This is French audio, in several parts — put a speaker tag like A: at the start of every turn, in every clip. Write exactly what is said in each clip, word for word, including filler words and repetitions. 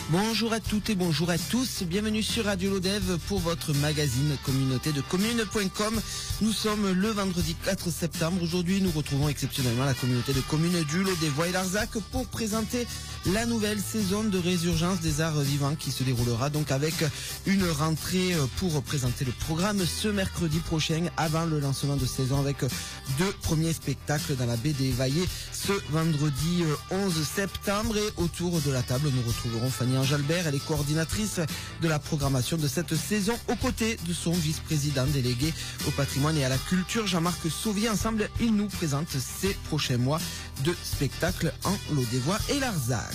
A: Bonjour à toutes et bonjour à tous, bienvenue sur Radio Lodève pour votre magazine communauté de communes point com. Nous sommes le vendredi quatre septembre. Aujourd'hui, nous retrouvons exceptionnellement la communauté de communes du Lodévois et Larzac pour présenter la nouvelle saison de Résurgence des Arts Vivants qui se déroulera donc avec une rentrée pour présenter le programme ce mercredi prochain avant le lancement de saison avec deux premiers spectacles dans la baie des Vaillés ce vendredi onze septembre. Et autour de la table, nous retrouverons Fanny Anjalbert, elle est coordinatrice de la programmation de cette saison aux côtés de son vice-président délégué au patrimoine et à la culture, Jean-Marc Sauvier. Ensemble, ils nous présentent ces prochains mois de spectacles en Lodévois et Larzac.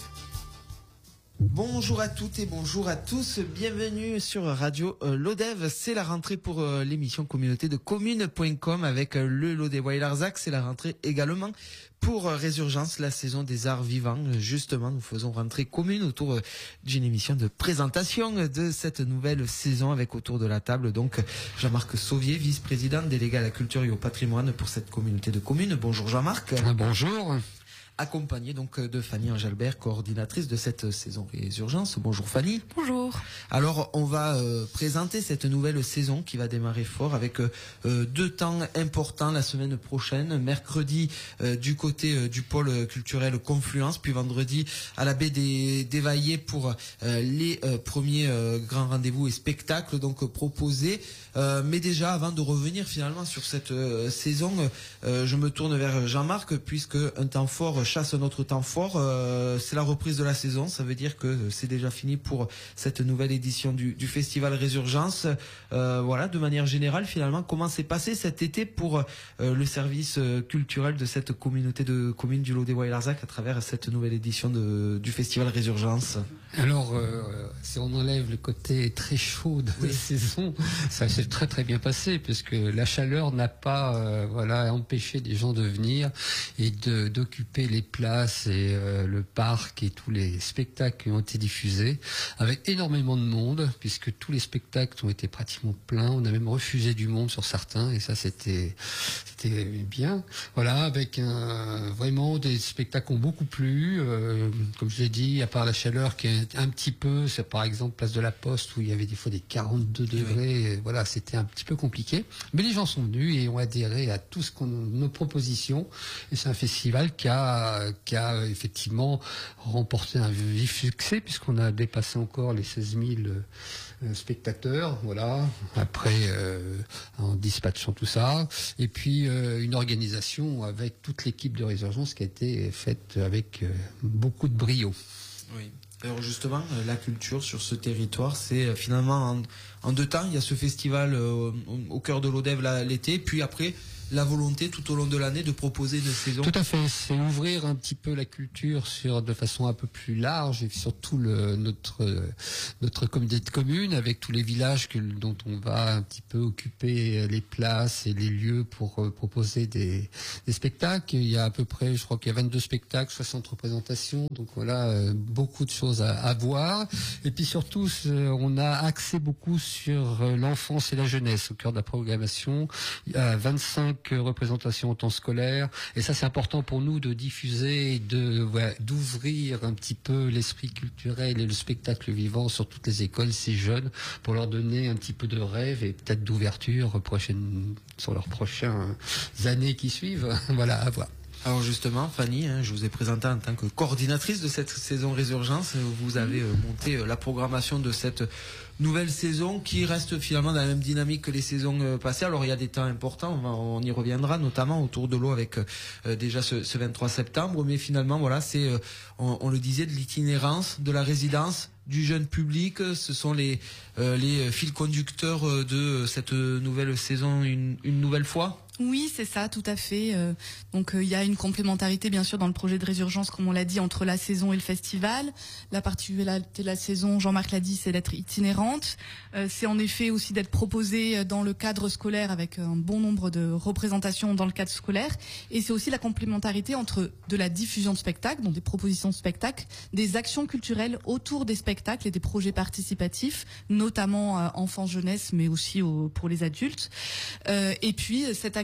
A: Bonjour à toutes et bonjour à tous, bienvenue sur Radio euh, Lodève. C'est la rentrée pour euh, l'émission communauté de communes point com avec euh, le Lodévois et Larzac. C'est la rentrée également pour euh, Résurgence, la saison des arts vivants. Justement, nous faisons rentrer commune autour euh, d'une émission de présentation de cette nouvelle saison avec autour de la table donc Jean-Marc Sauvier, vice-président délégué à la culture et au patrimoine pour cette communauté de communes. Bonjour Jean-Marc.
B: Bonjour.
A: Accompagné donc de Fanny Anjalbert, coordinatrice de cette saison Résurgence. Bonjour Fanny.
C: Bonjour.
A: Alors on va euh, présenter cette nouvelle saison qui va démarrer fort avec euh, deux temps importants la semaine prochaine. Mercredi euh, du côté euh, du pôle culturel Confluence, puis vendredi à la baie des, des Vaillés pour euh, les euh, premiers euh, grands rendez-vous et spectacles donc euh, proposés. Euh, mais déjà avant de revenir finalement sur cette euh, saison, euh, je me tourne vers Jean-Marc puisque un temps fort chasse notre temps fort, euh, c'est la reprise de la saison, ça veut dire que c'est déjà fini pour cette nouvelle édition du, du festival Résurgence. Euh, voilà, de manière générale finalement, comment s'est passé cet été pour euh, le service euh, culturel de cette communauté de communes du Lodévois et Larzac à travers cette nouvelle édition de, du festival Résurgence?
B: Alors, euh, si on enlève le côté très chaud de oui. la saison, ça s'est très très bien passé puisque la chaleur n'a pas euh, voilà empêché les gens de venir et de d'occuper les les places et euh, le parc et tous les spectacles qui ont été diffusés avec énormément de monde puisque tous les spectacles ont été pratiquement pleins. On a même refusé du monde sur certains et ça c'était c'était bien. Voilà, avec un, vraiment des spectacles qui ont beaucoup plu. Euh, comme je l'ai dit, à part la chaleur qui est un petit peu, c'est par exemple Place de la Poste où il y avait des fois des quarante-deux degrés. Et voilà, c'était un petit peu compliqué. Mais les gens sont venus et ont adhéré à tout ce qu'on nos propositions. Et c'est un festival qui a qui a effectivement remporté un vif succès puisqu'on a dépassé encore les seize mille euh, spectateurs, voilà, après euh, en dispatchant tout ça, et puis euh, une organisation avec toute l'équipe de Résurgence qui a été faite avec euh, beaucoup de brio.
A: Oui. Alors justement, la culture sur ce territoire, c'est finalement en, en deux temps. Il y a ce festival euh, au, au cœur de l'Odève l'été, puis après la volonté tout au long de l'année de proposer une saison.
B: Tout à fait, c'est ouvrir un petit peu la culture sur de façon un peu plus large et surtout le, notre notre communauté de communes avec tous les villages que, dont on va un petit peu occuper les places et les lieux pour euh, proposer des, des spectacles. Il y a à peu près, je crois qu'il y a vingt-deux spectacles, soixante représentations, donc voilà, euh, beaucoup de choses à, à voir. Et puis surtout, euh, on a axé beaucoup sur euh, l'enfance et la jeunesse au cœur de la programmation. Il y a vingt-cinq représentations au temps scolaire et ça c'est important pour nous de diffuser et de voilà, d'ouvrir un petit peu l'esprit culturel et le spectacle vivant sur toutes les écoles si jeunes pour leur donner un petit peu de rêve et peut-être d'ouverture prochaine sur leurs prochaines années qui suivent. Voilà, à voir.
A: Alors justement, Fanny, hein, je vous ai présenté en tant que coordinatrice de cette saison Résurgence. Vous avez euh, monté euh, la programmation de cette nouvelle saison qui reste finalement dans la même dynamique que les saisons euh, passées. Alors il y a des temps importants, on, va, on y reviendra, notamment autour de l'eau avec euh, déjà ce, ce vingt-trois septembre. Mais finalement, voilà, c'est, euh, on, on le disait, de l'itinérance, de la résidence, du jeune public. Ce sont les, euh, les fils conducteurs de cette nouvelle saison une, une nouvelle fois.
C: Oui, c'est ça, tout à fait. Euh, donc il euh, y a une complémentarité bien sûr dans le projet de Résurgence, comme on l'a dit, entre la saison et le festival. La particularité de la saison, Jean-Marc l'a dit, c'est d'être itinérante. Euh, c'est en effet aussi d'être proposée dans le cadre scolaire avec un bon nombre de représentations dans le cadre scolaire. Et c'est aussi la complémentarité entre de la diffusion de spectacles, donc des propositions de spectacles, des actions culturelles autour des spectacles et des projets participatifs, notamment euh, enfants, jeunesse, mais aussi au, pour les adultes. Euh, et puis cette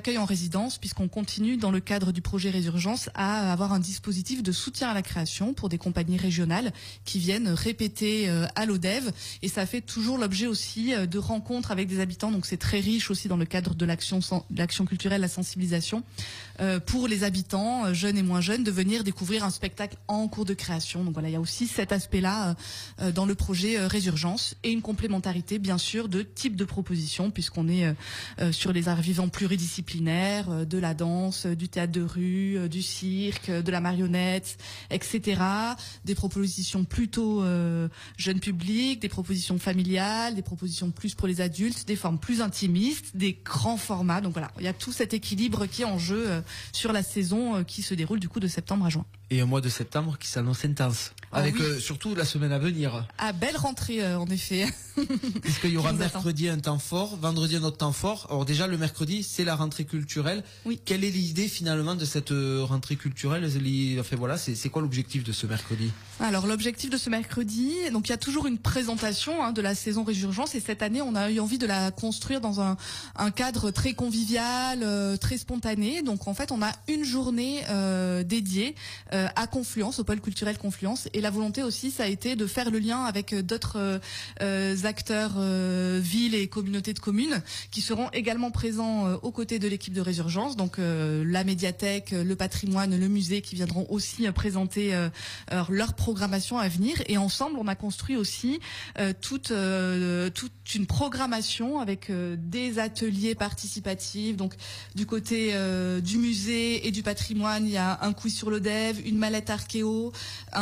C: l'accueil en résidence, puisqu'on continue dans le cadre du projet Résurgence à avoir un dispositif de soutien à la création pour des compagnies régionales qui viennent répéter euh, à l'ODEV, et ça fait toujours l'objet aussi euh, de rencontres avec des habitants, donc c'est très riche aussi dans le cadre de l'action, l'action culturelle, la sensibilisation, euh, pour les habitants, euh, jeunes et moins jeunes, de venir découvrir un spectacle en cours de création. Donc voilà, il y a aussi cet aspect-là euh, dans le projet euh, Résurgence, et une complémentarité bien sûr de type de proposition, puisqu'on est euh, euh, sur les arts vivants pluridisciplinaires, euh, de la danse, euh, du théâtre de rue, euh, du cirque, euh, de la marionnette, et cetera. Des propositions plutôt euh, jeunes publics, des propositions familiales, des propositions plus pour les adultes, des formes plus intimistes, des grands formats. Donc voilà, il y a tout cet équilibre qui est en jeu euh, sur la saison euh, qui se déroule du coup de septembre à juin.
A: Et un mois de septembre qui s'annonce intense,
C: oh
A: avec
C: oui.
A: euh, surtout la semaine à venir.
C: Ah, belle rentrée euh, en effet.
A: Puisqu'il y aura mercredi
C: attend.
A: un temps fort, vendredi un autre temps fort. Alors déjà le mercredi c'est la rentrée culturelle.
C: Oui.
A: Quelle est l'idée finalement de cette euh, rentrée culturelle? Enfin voilà, c'est, c'est quoi l'objectif de ce mercredi?
C: Alors l'objectif de ce mercredi, donc il y a toujours une présentation hein, de la saison Résurgence, et cette année on a eu envie de la construire dans un, un cadre très convivial, euh, très spontané. Donc en fait on a une journée euh, dédiée euh, à Confluence, au pôle culturel Confluence, et la volonté aussi ça a été de faire le lien avec d'autres euh, acteurs, euh, villes et communautés de communes qui seront également présents euh, aux côtés de l'équipe de Résurgence. Donc euh, la médiathèque, le patrimoine, le musée qui viendront aussi euh, présenter euh, leur programmation à venir, et ensemble on a construit aussi euh, toute euh, toute une programmation avec euh, des ateliers participatifs. Donc du côté euh, du musée et du patrimoine, il y a un quiz sur l'ODEV, une mallette archéo,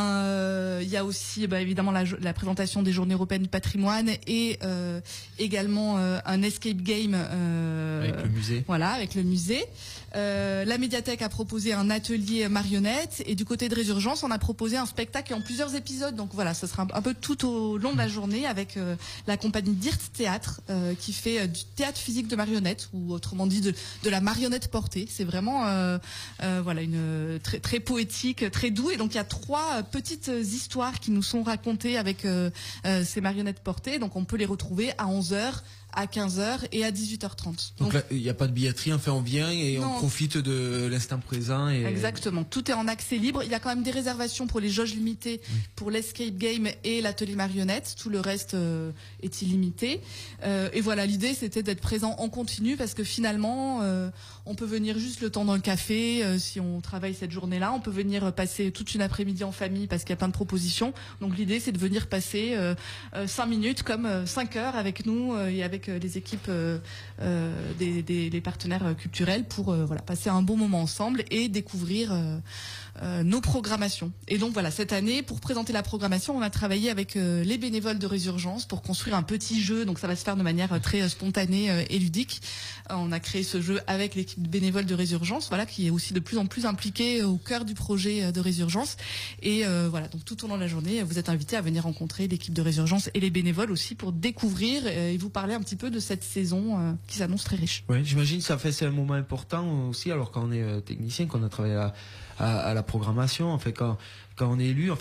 C: un, il y a aussi bah, évidemment la, la présentation des journées européennes du patrimoine, et euh, également euh, un escape game euh,
A: avec le musée.
C: Voilà, avec le musée. Euh, la médiathèque a proposé un atelier marionnette, et du côté de Résurgence on a proposé un spectacle en plusieurs épisodes. Donc voilà, ça sera un peu tout au long de la journée avec euh, la compagnie Dirt Théâtre euh, qui fait euh, du théâtre physique de marionnette, ou autrement dit de, de la marionnette portée. C'est vraiment euh, euh, voilà une euh, très très poétique, très doux, et donc il y a trois euh, petites histoires qui nous sont racontées avec euh, euh, ces marionnettes portées. Donc on peut les retrouver à onze heures, à quinze heures et à dix-huit heures trente.
A: Donc, Donc là, il n'y a pas de billetterie, enfin on vient et
C: non.
A: on profite de l'instant présent. Et...
C: Exactement, tout est en accès libre. Il y a quand même des réservations pour les jauges limitées, oui. pour l'escape game et l'atelier marionnette. Tout le reste euh, est illimité. Euh, et voilà, l'idée c'était d'être présent en continu, parce que finalement euh, on peut venir juste le temps dans le café euh, si on travaille cette journée-là. On peut venir passer toute une après-midi en famille parce qu'il y a plein de propositions. Donc l'idée c'est de venir passer euh, euh, cinq minutes comme euh, cinq heures avec nous euh, et avec les équipes euh, euh, des, des, des partenaires culturels pour euh, voilà, passer un bon moment ensemble et découvrir euh, euh, nos programmations. Et donc voilà, cette année, pour présenter la programmation, on a travaillé avec euh, les bénévoles de Résurgence pour construire un petit jeu. Donc ça va se faire de manière très euh, spontanée euh, et ludique. Euh, on a créé ce jeu avec l'équipe bénévole de Résurgence, voilà, qui est aussi de plus en plus impliquée au cœur du projet de Résurgence. Et euh, voilà, donc tout au long de la journée, vous êtes invités à venir rencontrer l'équipe de Résurgence et les bénévoles aussi pour découvrir euh, et vous parler un petit peu de cette saison euh, qui s'annonce très riche.
A: Oui, j'imagine ça fait c'est un moment important aussi. Alors quand on est euh, technicien, qu'on a travaillé à, à, à la programmation, en fait quand quand on est élu. En fait,